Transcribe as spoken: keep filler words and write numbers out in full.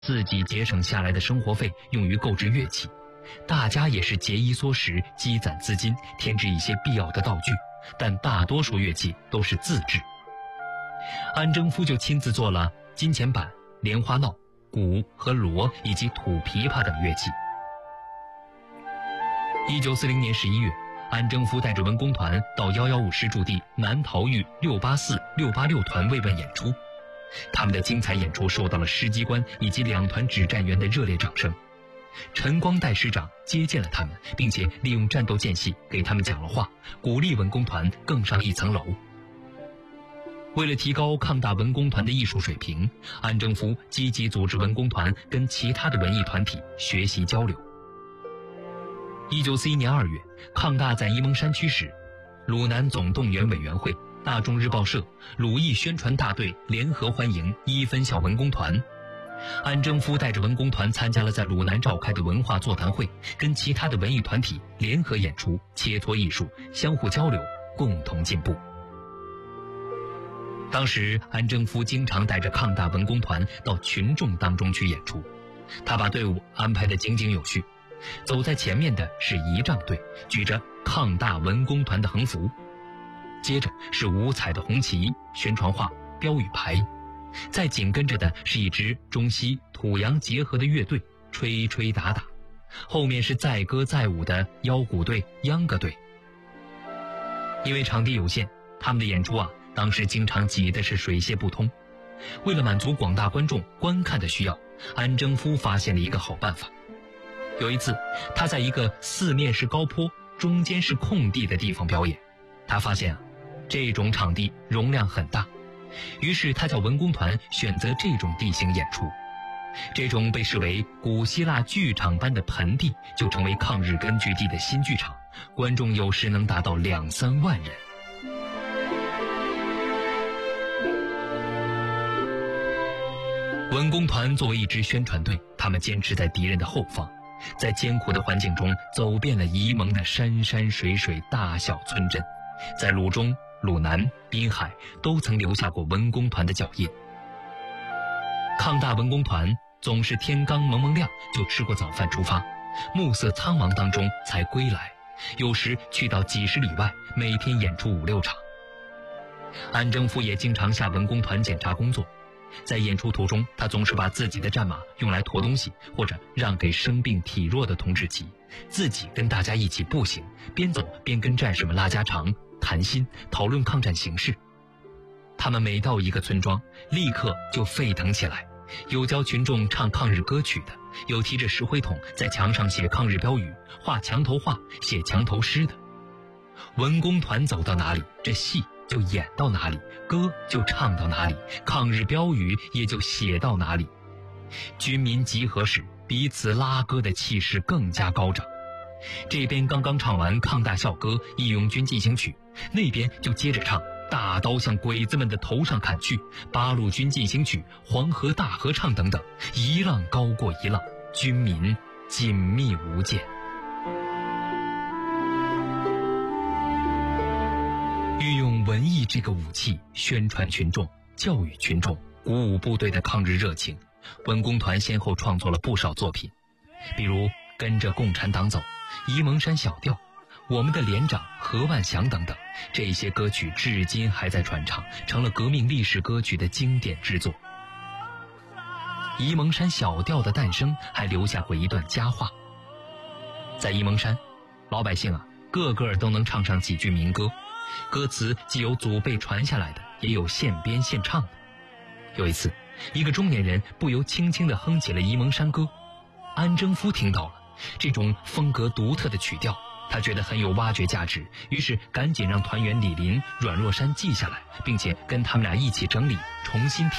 自己节省下来的生活费用于购置乐器，大家也是节衣缩食，积攒资金，添置一些必要的道具，但大多数乐器都是自制。安征夫就亲自做了金钱板、莲花闹、鼓和锣以及土琵琶等乐器。一九四零年十一月，安征夫带着文工团到一一五师驻地南陶峪六八四、六八六团慰问演出，他们的精彩演出受到了师机关以及两团指战员的热烈掌声。陈光岱师长接见了他们，并且利用战斗间隙给他们讲了话，鼓励文工团更上一层楼。为了提高抗大文工团的艺术水平，安征夫积极组织文工团跟其他的文艺团体学习交流。一九四一年二月，抗大在沂蒙山区时，鲁南总动员委员会、大众日报社、鲁艺宣传大队联合欢迎一分校文工团。安征夫带着文工团参加了在鲁南召开的文化座谈会，跟其他的文艺团体联合演出，切磋艺术，相互交流，共同进步。当时安征夫经常带着抗大文工团到群众当中去演出，他把队伍安排得井井有序。走在前面的是仪仗队，举着抗大文工团的横幅，接着是五彩的红旗、宣传画、标语牌，再紧跟着的是一支中西土洋结合的乐队，吹吹打打，后面是载歌载舞的腰鼓队、秧歌队。因为场地有限，他们的演出啊，当时经常挤的是水泄不通。为了满足广大观众观看的需要，安征夫发现了一个好办法。有一次，他在一个四面是高坡、中间是空地的地方表演，他发现啊，这种场地容量很大，于是他叫文工团选择这种地形演出。这种被视为古希腊剧场般的盆地，就成为抗日根据地的新剧场，观众有时能达到两三万人。文工团作为一支宣传队，他们坚持在敌人的后方，在艰苦的环境中走遍了沂蒙的山山水水、大小村镇，在鲁中、鲁南、滨海都曾留下过文工团的脚印。抗大文工团总是天刚蒙蒙亮就吃过早饭出发，暮色苍茫当中才归来，有时去到几十里外，每天演出五六场。安征夫也经常下文工团检查工作，在演出途中，他总是把自己的战马用来驮东西，或者让给生病体弱的同志骑，自己跟大家一起步行，边走边跟战士们拉家常、谈心、讨论抗战形势。他们每到一个村庄，立刻就沸腾起来，有教群众唱抗日歌曲的，有提着石灰桶在墙上写抗日标语、画墙头画、写墙头诗的。文工团走到哪里，这戏就演到哪里，歌就唱到哪里，抗日标语也就写到哪里。军民集合时，彼此拉歌的气势更加高涨。这边刚刚唱完抗大校歌《义勇军进行曲》，那边就接着唱大刀向鬼子们的头上砍去、八路军进行曲、黄河大合唱等等，一浪高过一浪，军民紧密无间。运用文艺这个武器宣传群众、教育群众、鼓舞部队的抗日热情，文工团先后创作了不少作品，比如《跟着共产党走》、《沂蒙山小调》、《我们的连长何万祥》等等，这些歌曲至今还在传唱，成了革命历史歌曲的经典之作。沂蒙山小调的诞生还留下过一段佳话。在沂蒙山，老百姓啊，个个都能唱上几句民歌，歌词既有祖辈传下来的，也有现编现唱的。有一次，一个中年人不由轻轻地哼起了沂蒙山歌，安征夫听到了这种风格独特的曲调，他觉得很有挖掘价值，于是赶紧让团员李林、阮若山记下来，并且跟他们俩一起整理，重新填